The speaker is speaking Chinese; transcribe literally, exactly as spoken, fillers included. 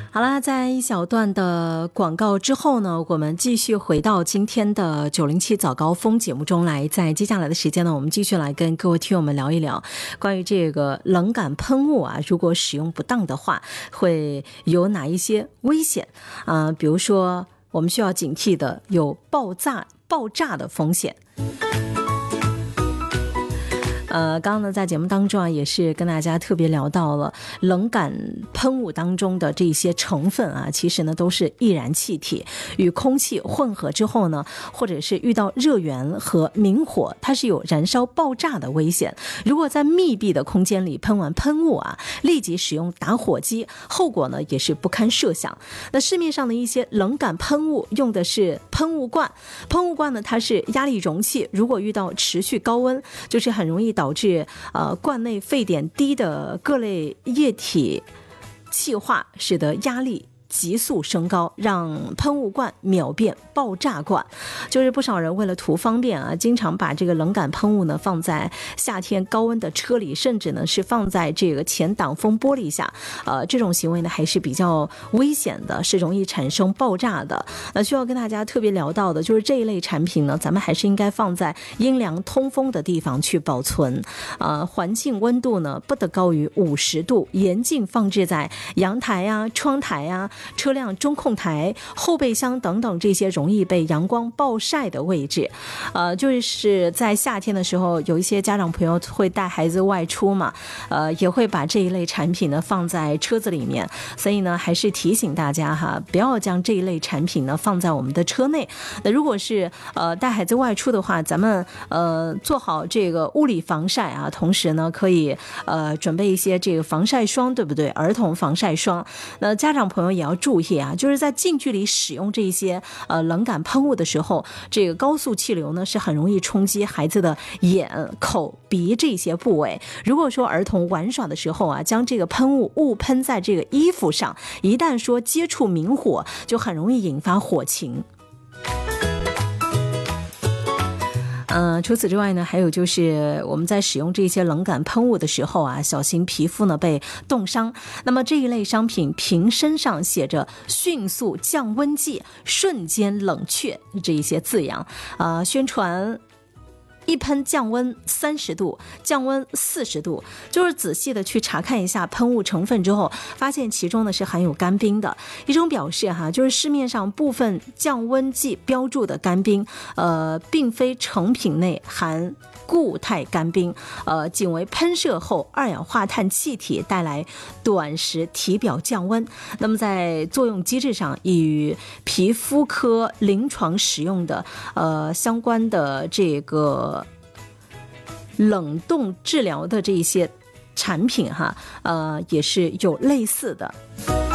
好啦，在一小段的广告之后呢，我们继续回到今天的九零七早高峰节目中来。在接下来的时间呢，我们继续来跟各位听友们聊一聊关于这个冷感喷雾啊，如果使用不当的话，会有哪一些危险啊、呃？比如说，我们需要警惕的有爆炸、爆炸的风险。呃，刚刚呢，在节目当中啊，也是跟大家特别聊到了冷感喷雾当中的这些成分啊，其实呢都是易燃气体，与空气混合之后呢，或者是遇到热源和明火，它是有燃烧爆炸的危险。如果在密闭的空间里喷完喷雾啊，立即使用打火机，后果呢也是不堪设想。那市面上的一些冷感喷雾用的是喷雾罐，喷雾罐呢它是压力容器，如果遇到持续高温，就是很容易导致呃罐内沸点低的各类液体气化，使得压力急速升高，让喷雾罐秒变爆炸罐。就是不少人为了图方便啊，经常把这个冷感喷雾呢放在夏天高温的车里，甚至呢是放在这个前挡风玻璃下。呃，这种行为呢还是比较危险的，是容易产生爆炸的。那需要跟大家特别聊到的就是这一类产品呢，咱们还是应该放在阴凉通风的地方去保存。呃，环境温度呢不得高于五十度，严禁放置在阳台啊、窗台啊、车辆中控台、后备箱等等这些容易被阳光暴晒的位置。呃，就是在夏天的时候，有一些家长朋友会带孩子外出嘛，呃，也会把这一类产品呢放在车子里面，所以呢，还是提醒大家哈，不要将这一类产品呢放在我们的车内。那如果是呃带孩子外出的话，咱们呃做好这个物理防晒啊，同时呢可以呃准备一些这个防晒霜，对不对？儿童防晒霜。那家长朋友也要注意啊，就是在近距离使用这些呃冷感喷雾的时候，这个高速气流呢是很容易冲击孩子的眼、口、鼻这些部位。如果说儿童玩耍的时候啊，将这个喷雾误喷在这个衣服上，一旦说接触明火，就很容易引发火情。嗯，除此之外呢，还有就是我们在使用这些冷感喷雾的时候啊，小心皮肤呢被冻伤。那么这一类商品瓶身上写着迅速降温剂、瞬间冷却这一些字样，呃，宣传一喷降温三十度，降温四十度，就是仔细的去查看一下喷雾成分之后，发现其中呢是含有干冰的。一中表示哈，就是市面上部分降温剂标注的干冰，呃，并非成品内含固态干冰，呃，仅为喷射后二氧化碳气体带来短时体表降温。那么在作用机制上，与皮肤科临床使用的呃相关的这个冷冻治疗的这些产品哈，呃，也是有类似的。